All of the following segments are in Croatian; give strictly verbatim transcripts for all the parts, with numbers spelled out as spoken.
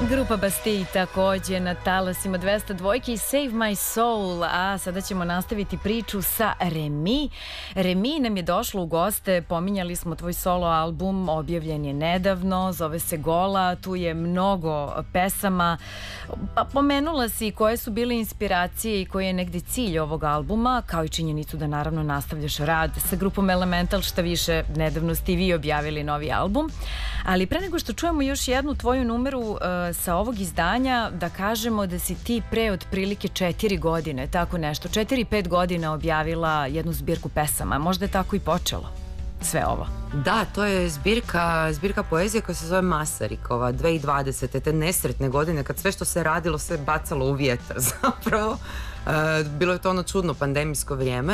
Grupa Bastille takođe na talasima dvesta dvojke i Save My Soul, a sada ćemo nastaviti priču sa Remi. Remi nam je došla u goste, pominjali smo tvoj solo album, objavljen je nedavno, zove se Gola, tu je mnogo pesama. Pa pomenula si koje su bile inspiracije i koji je negde cilj ovog albuma, kao i činjenicu da naravno nastavljaš rad sa grupom Elemental, šta više, nedavno ste i vi objavili novi album. Ali pre nego što čujemo još jednu tvoju numeru uh, sa ovog izdanja, da kažemo da si ti pre otprilike četiri godine, tako nešto, četiri, pet godina objavila jednu zbirku pesama. Možda je tako i počelo sve ovo. Da, to je zbirka, zbirka poezije koja se zove Masarikova, dve tisuće dvadesete. te nesretne godine kad sve što se radilo se bacalo u vjetar zapravo. Uh, bilo je to ono čudno pandemijsko vrijeme.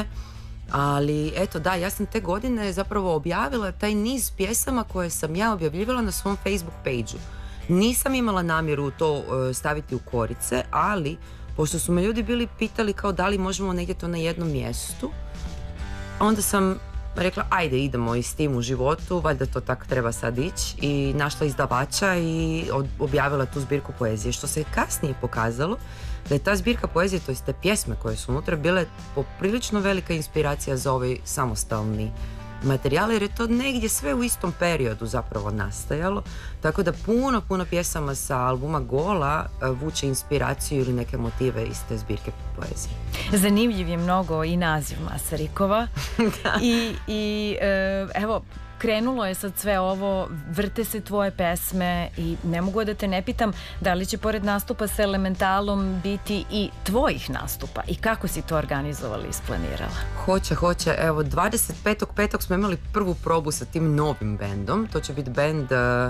Ali eto da, ja sam te godine zapravo objavila taj niz pjesama koje sam ja objavljivala na svom Facebook page-u. Nisam imala namjeru to uh, staviti u korice, ali pošto su me ljudi bili pitali kao da li možemo negdje to na jednom mjestu, onda sam rekla ajde idemo i s tim u životu, valjda to tako treba sad ići, i našla izdavača i objavila tu zbirku poezije, što se kasnije pokazalo da je ta zbirka poezije, to jest te pjesme koje su unutra, bile poprilično velika inspiracija za ovaj samostalni materijal, jer je to negdje sve u istom periodu zapravo nastajalo, tako da puno, puno pjesama sa albuma Gola vuče inspiraciju ili neke motive iz te zbirke poezije. Zanimljiv je mnogo i naziv Masarikova. I, i e, evo, krenulo je sad sve ovo, vrte se tvoje pesme i ne mogu da te ne pitam da li će pored nastupa sa Elementalom biti i tvojih nastupa i kako si to organizovala i isplanirala? Hoće, hoće. Evo, dvadeset petog petog smo imali prvu probu sa tim novim bendom. To će biti bend, uh,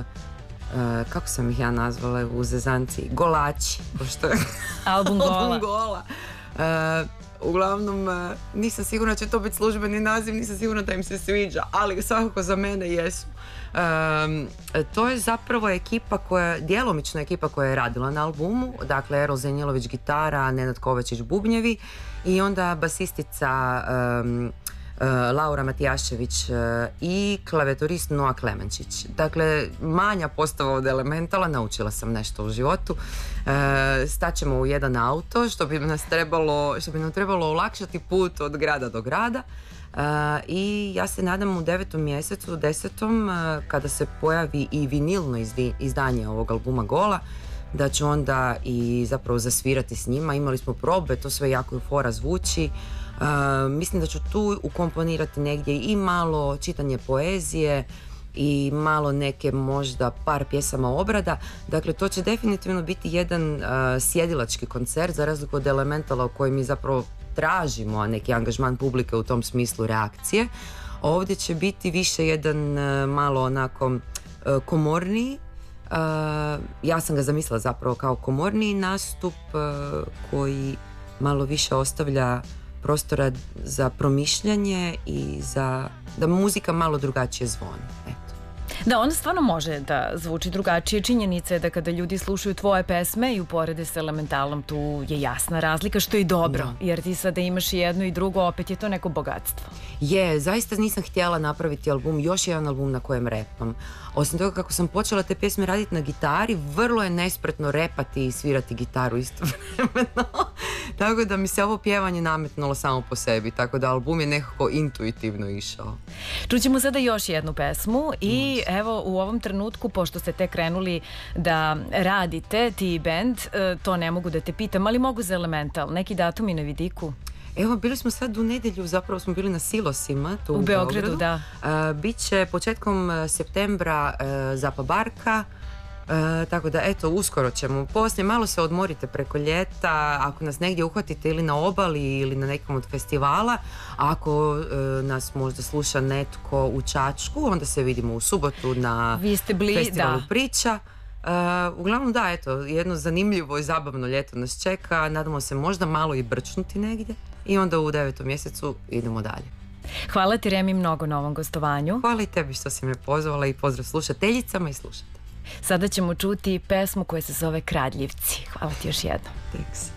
uh, kako sam ih ja nazvala u zezanci? Golači. Pošto je album Gola. album Gola. Uh, Uglavnom, nisam sigurna da će to biti službeni naziv, nisam sigurna da im se sviđa, ali svakako za mene jesu. Um, to je zapravo ekipa koja, djelomična ekipa koja je radila na albumu, dakle Erol Zenjilović gitara, Nenad Kovačić bubnjevi i onda basistica um, Uh, Laura Matijašević uh, i klavijaturist Noa Klemenčić. Dakle, manja postava od Elementala, naučila sam nešto u životu. Uh, staćemo u jedan auto što bi nas trebalo, što bi nam trebalo olakšati put od grada do grada. Uh, I ja se nadam u devetom mjesecu, desetom, uh, kada se pojavi i vinilno izdi, izdanje ovog albuma Gola, da ću onda i zapravo zasvirati s njima. Imali smo probe, to sve jako fora zvuči. Uh, mislim da ću tu ukomponirati negdje i malo čitanje poezije i malo neke možda par pjesama obrada. Dakle, to će definitivno biti jedan uh, sjedilački koncert za razliku od Elementala u kojem mi zapravo tražimo neki angažman publike u tom smislu reakcije. Ovdje će biti više jedan uh, malo onako uh, komorniji. Uh, ja sam ga zamislila zapravo kao komorniji nastup uh, koji malo više ostavlja prostora za promišljanje i za da muzika malo drugačije zvoni. Eto. Da, ona stvarno može da zvuči drugačije. Činjenica je da kada ljudi slušaju tvoje pesme i uporede s Elementalom, tu je jasna razlika, što je i dobro, no. Jer ti sada imaš i jedno i drugo, opet je to neko bogatstvo. Je, zaista nisam htjela napraviti album, još jedan album na kojem repam. Osim toga, kako sam počela te pjesme raditi na gitari, vrlo je nespretno repati i svirati gitaru istovremeno. Tako da mi se ovo pjevanje nametnulo samo po sebi, tako da album je nekako intuitivno išao. Čućemo sada još jednu pesmu i evo u ovom trenutku, pošto ste tek krenuli da radite, ti i band, to ne mogu da te pitam, ali mogu za Elemental, neki datumi na vidiku? Evo, bili smo sad u nedjelju, zapravo smo bili na Silosima, tu u, u Beogradu, da. Uh, Biće početkom septembra uh, Zapa Barka, uh, tako da eto, uskoro ćemo. Poslije malo se odmorite preko ljeta, ako nas negdje uhvatite ili na obali ili na nekom od festivala, ako uh, nas možda sluša netko u Čačku, onda se vidimo u subotu na Vi ste bili, festivalu da. Priča. Uh, uglavnom da, eto, jedno zanimljivo i zabavno ljeto nas čeka, nadamo se možda malo i brčnuti negdje i onda u devetom mjesecu idemo dalje. Hvala ti, Remi, mnogo na ovom gostovanju. Hvala i tebi što si me pozvala i pozdrav slušateljicama i slušateljima. Sada ćemo čuti pesmu koja se zove Kradljivci. Hvala ti još jednom. Thanks.